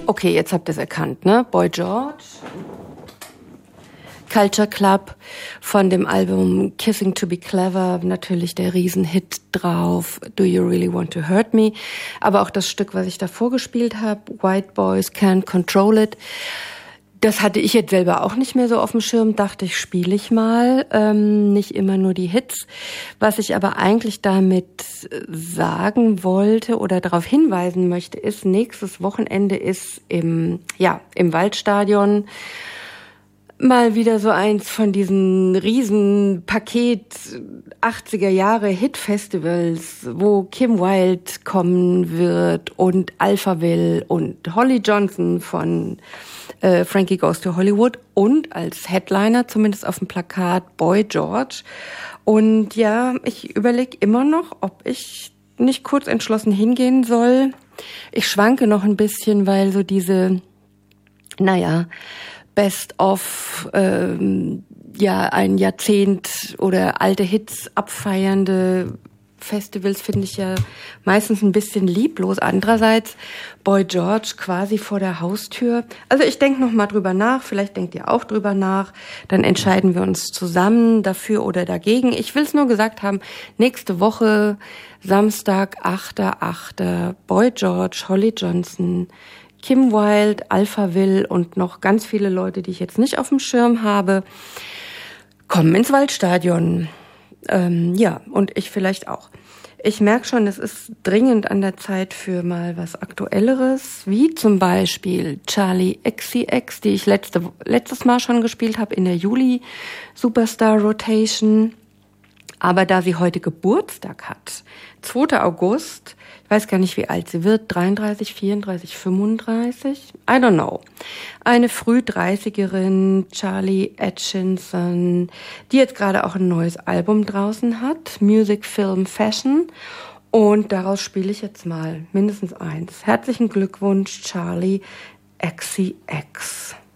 Okay, jetzt habt ihr es erkannt, ne? Boy George. Culture Club von dem Album Kissing to be Clever, natürlich der Riesenhit drauf, Do You Really Want to Hurt Me, aber auch das Stück, was ich davor gespielt habe, White Boys Can't Control It, das hatte ich jetzt selber auch nicht mehr so auf dem Schirm, dachte ich, spiele ich mal, nicht immer nur die Hits. Was ich aber eigentlich damit sagen wollte oder darauf hinweisen möchte, ist, nächstes Wochenende ist im Waldstadion mal wieder so eins von diesen riesen Paket 80er Jahre Hit-Festivals, wo Kim Wilde kommen wird und Alphaville und Holly Johnson von Frankie Goes to Hollywood und als Headliner, zumindest auf dem Plakat, Boy George. Und ja, ich überlege immer noch, ob ich nicht kurz entschlossen hingehen soll. Ich schwanke noch ein bisschen, weil so diese, Best of ein Jahrzehnt oder alte Hits abfeiernde Festivals finde ich ja meistens ein bisschen lieblos. Andererseits Boy George quasi vor der Haustür. Also ich denke noch mal drüber nach, vielleicht denkt ihr auch drüber nach. Dann entscheiden wir uns zusammen dafür oder dagegen. Ich will es nur gesagt haben, nächste Woche, Samstag, 8.8., Boy George, Holly Johnson, Kim Wilde, Alphaville und noch ganz viele Leute, die ich jetzt nicht auf dem Schirm habe, kommen ins Waldstadion. Und ich vielleicht auch. Ich merke schon, es ist dringend an der Zeit für mal was Aktuelleres, wie zum Beispiel Charli XCX, die ich letztes Mal schon gespielt habe in der Juli Superstar Rotation. Aber da sie heute Geburtstag hat, 2. August, ich weiß gar nicht, wie alt sie wird, 33, 34, 35, I don't know. Eine Früh-30erin, Charli Atchison, die jetzt gerade auch ein neues Album draußen hat, Music, Film, Fashion. Und daraus spiele ich jetzt mal mindestens eins. Herzlichen Glückwunsch, Charli XCX.